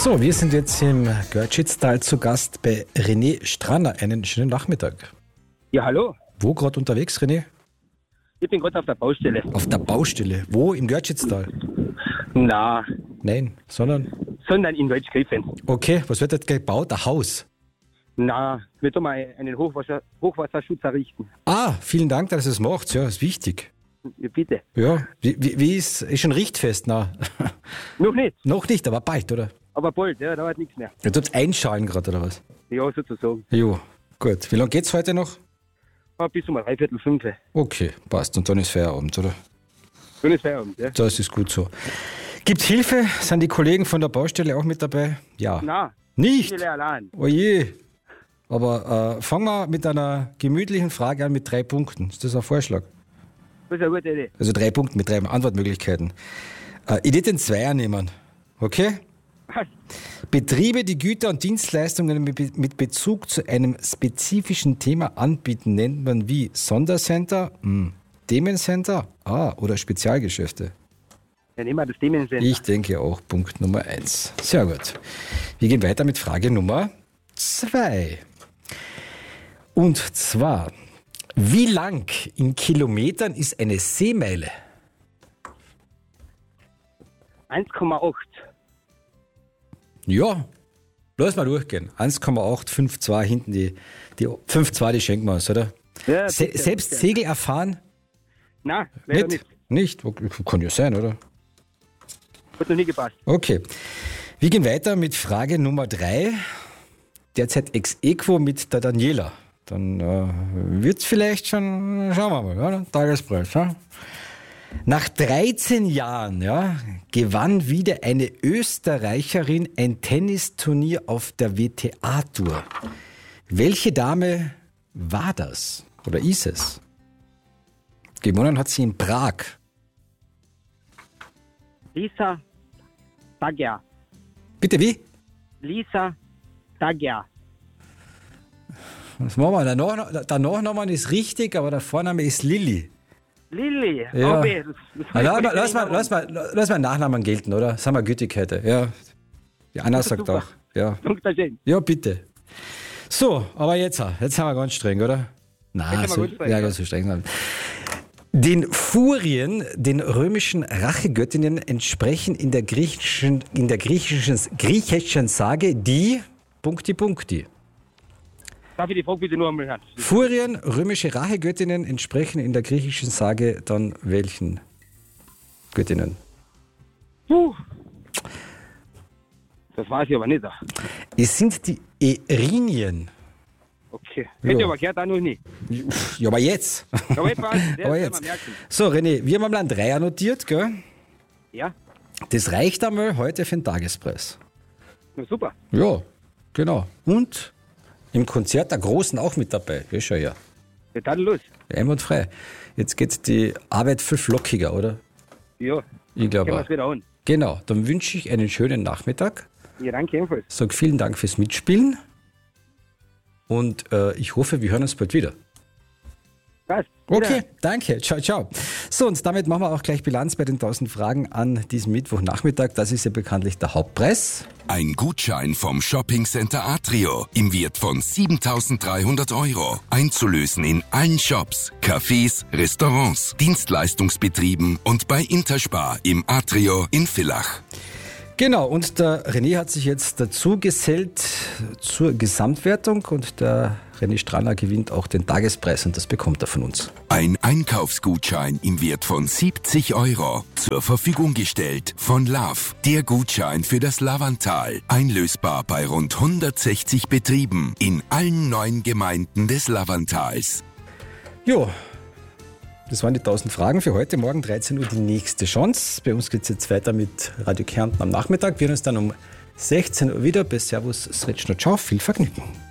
So, wir sind jetzt im Görtschitztal zu Gast bei René Stranner. Einen schönen Nachmittag. Ja, hallo. Wo gerade unterwegs, René? Ich bin gerade auf der Baustelle. Auf der Baustelle. Wo? Im Görtschitztal? Na, Nein, sondern? sondern in Deutschgriffen. Okay, was wird dort gebaut? Ein Haus? Na, wir tun mal einen Hochwasserschutz errichten. Ah, vielen Dank, dass ihr es macht. Ja, ist wichtig. Ja, bitte. Ja, wie ist schon richtfest? Na, Noch nicht, noch nicht, aber bald, oder? aber bald, ja, dauert nichts mehr. Ihr tut einschalen gerade, oder was? Ja, sozusagen. Jo, gut. Wie lange geht's heute noch? Bis um 4:45. Okay, passt. Und dann ist Feierabend, oder? Dann ist Feierabend, ja. Das ist gut so. Gibt's Hilfe? Sind die Kollegen von der Baustelle auch mit dabei? Ja. Na, Nicht? ich will allein. Oje. Aber fangen wir mit einer gemütlichen Frage an mit 3 Punkten. Ist das ein Vorschlag? Das ist eine gute Idee. Also 3 Punkte mit 3 Antwortmöglichkeiten. Ich würde den Zweier nehmen. Okay? Betriebe, die Güter und Dienstleistungen mit Bezug zu einem spezifischen Thema anbieten, nennt man wie Sondercenter, Themencenter, oder Spezialgeschäfte. Dann nehmen wir das Themensender. Ich denke auch Punkt Nummer 1. Sehr gut. Wir gehen weiter mit Frage Nummer 2. Und zwar, wie lang in Kilometern ist eine Seemeile? 1,8. Ja, lass mal durchgehen. 1,852 hinten die 5,2, die schenken wir uns, oder? Ja, Selbst bitte. Segel erfahren? Nein, leider Nicht? nicht. Nicht? Kann ja sein, oder? Hat noch nie gepasst. Okay. Wir gehen weiter mit Frage Nummer 3. Derzeit ex aequo mit der Daniela. Dann wird es vielleicht schon, schauen wir mal, ja, Tagespreis. Ja? Nach 13 Jahren gewann wieder eine Österreicherin ein Tennisturnier auf der WTA-Tour. Welche Dame war das? Oder ist es? Gewonnen hat sie in Prag. Lisa Dager. Bitte wie? Lisa Dager. Was machen wir? Der Nachname ist richtig, aber der Vorname ist Lilly. Lilly. Ja. Okay, Lass mal den Nachnamen gelten, oder? Sagen wir gütig heute. Ja. Die Anna sagt super. auch. Ja. Dankeschön. Ja, bitte. So, aber jetzt sind wir ganz streng, oder? Nein, Jetzt sind wir ganz streng, ja, ja. ganz so streng sein. Den Furien, den römischen Rachegöttinnen, entsprechen in der griechischen Sage die Punkti. Darf ich die Frage bitte nur einmal hören? Furien, römische Rachegöttinnen, entsprechen in der griechischen Sage dann welchen Göttinnen? Puh. Das weiß ich aber nicht. Es sind die Erinien. Okay. Hätte ich Ja. aber gehört, auch noch nie. Ja, aber jetzt. Aber jetzt weiß ich, das Aber werden jetzt. wir merken. So, René, wir haben mal einen Dreier notiert, gell? Ja, Das reicht einmal heute für den Tagespreis. na super. Ja, genau. Und im Konzert der Großen auch mit dabei. Ja, schau her. Ja, dann los. Einwandfrei. Jetzt geht die Arbeit viel flockiger, oder? Ja, Ich gehen wir glaube es auch. wieder an. Genau, dann wünsche ich einen schönen Nachmittag. Ja, danke ebenfalls. Sag vielen Dank fürs Mitspielen. Und ich hoffe, wir hören uns bald wieder. Passt. Okay, danke. Ciao, ciao. So, und damit machen wir auch gleich Bilanz bei den 1000 Fragen an diesem Mittwochnachmittag. Das ist ja bekanntlich der Hauptpreis. Ein Gutschein vom Shoppingcenter Atrio im Wert von 7.300 €. Einzulösen in allen Shops, Cafés, Restaurants, Dienstleistungsbetrieben und bei Interspar im Atrio in Villach. Genau, und der René hat sich jetzt dazu gesellt zur Gesamtwertung und der René Stranner gewinnt auch den Tagespreis und das bekommt er von uns. Ein Einkaufsgutschein im Wert von 70 € zur Verfügung gestellt von Love. Der Gutschein für das Lavantal. Einlösbar bei rund 160 Betrieben in allen 9 Gemeinden des Lavantals. Jo, das waren die 1000 Fragen für heute. Morgen 13 Uhr die nächste Chance. Bei uns geht es jetzt weiter mit Radio Kärnten am Nachmittag. Wir hören uns dann um 16 Uhr wieder. Bis Servus, Sretschner, ciao, viel Vergnügen.